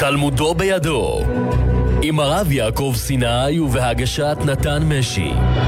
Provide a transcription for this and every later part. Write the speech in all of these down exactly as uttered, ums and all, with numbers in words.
תלמודו בידו, עם הרב יעקב סיני ובהגשת נתן משי.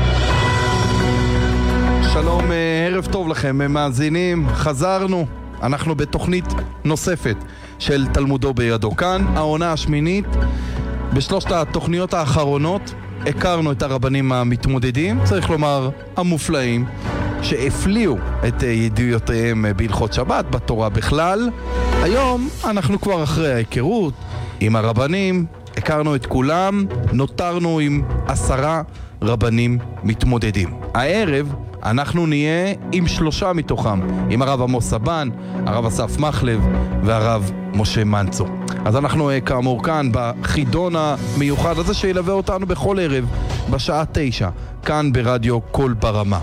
שלום, ערב טוב לכם מאזינים, חזרנו, אנחנו בתוכנית נוספת של תלמודו בידו. כאן העונה השמינית. בשלושת התוכניות האחרונות הכרנו את הרבנים המתמודדים, צריך לומר המופלאים, שהפליאו את ידיעותיהם בהלכות שבת, בתורה בכלל. היום אנחנו כבר אחרי ההיכרות עם הרבנים, הכרנו את כולם, נותרנו עם עשרה רבנים מתמודדים. הערב אנחנו נהיה עם שלושה מתוכם, עם הרב עמוס סבן, הרב אסף מחלב והרב משה מנצו. אז אנחנו כאמור כאן בחידון המיוחד הזה שילווה אותנו בכל ערב בשעה תשע, כאן ברדיו קול ברמה.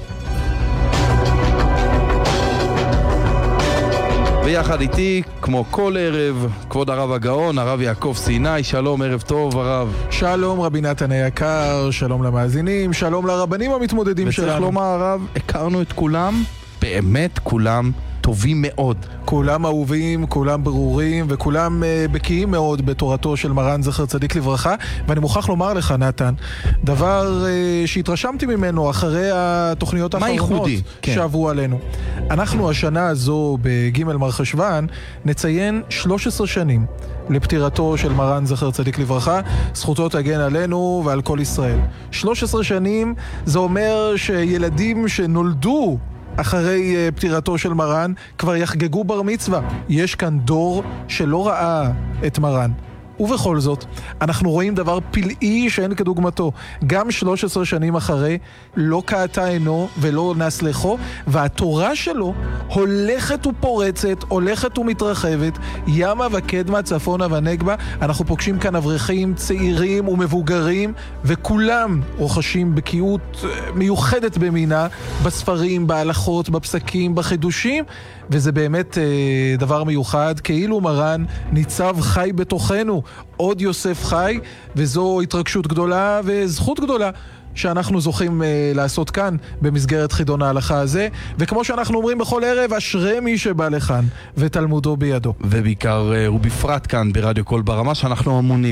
ויחד איתי, כמו כל ערב, כבוד הרב הגאון, הרב יעקב סיני. שלום, ערב טוב הרב. שלום רבי נתן היקר, שלום למאזינים, שלום לרבנים המתמודדים שלנו. וצריך לומר הרב, הכרנו את כולם, באמת כולם טובים מאוד. כולם אהובים, כולם ברורים, וכולם uh, בקיאים מאוד בתורתו של מרן זכר צדיק לברכה. ואני מוכרח לומר לך, נתן, דבר uh, שהתרשמתי ממנו אחרי התוכניות האחרונות שעברו עלינו. אנחנו השנה הזו בג' מרחשוון נציין שלוש עשרה שנים לפטירתו של מרן זכר צדיק לברכה, זכותו תגן עלינו ועל כל ישראל. שלוש עשרה שנים זה אומר שילדים שנולדו אחרי uh, פטירתו של מרן כבר יחגגו בר מצווה. יש כאן דור שלא ראה את מרן. ובכל זאת, אנחנו רואים דבר פלאי שאין כדוגמתו. גם שלוש עשרה שנים אחרי, לא קעתה עינו ולא נס לחו, והתורה שלו הולכת ופורצת, הולכת ומתרחבת, ימה וקדמה, צפונה ונגבה. אנחנו פוגשים כאן אברכים צעירים ומבוגרים, וכולם רוכשים בקיאות מיוחדת במינה, בספרים, בהלכות, בפסקים, בחידושים, וזה באמת אה, דבר מיוחד, כאילו מרן ניצב חי בתוכנו, עוד יוסף חי, וזו התרגשות גדולה וזכות גדולה שאנחנו זוכים אה, לעשות כאן במסגרת חידון ההלכה הזה. וכמו שאנחנו אומרים בכל ערב, אשרי מי שבא לכאן ותלמודו בידו. ובעיקר אה, ובפרט כאן ברדיו קול ברמה שאנחנו אמונים